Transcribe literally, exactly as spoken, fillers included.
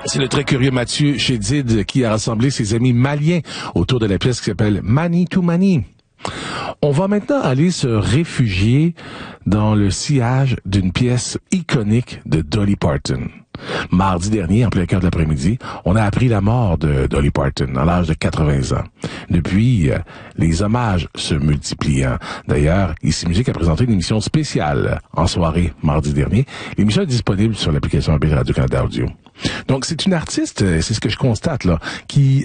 C'est le très curieux Mathieu Chédid qui a rassemblé ses amis maliens autour de la pièce qui s'appelle Mani to Mani. On va maintenant aller se réfugier dans le sillage d'une pièce iconique de Dolly Parton. Mardi dernier, en plein cœur de l'après-midi, on a appris la mort de Dolly Parton à l'âge de quatre-vingts ans. Depuis, les hommages se multiplient. D'ailleurs, Ici Musique a présenté une émission spéciale en soirée mardi dernier. L'émission est disponible sur l'application mobile Radio-Canada Audio. Donc, c'est une artiste, c'est ce que je constate là, qui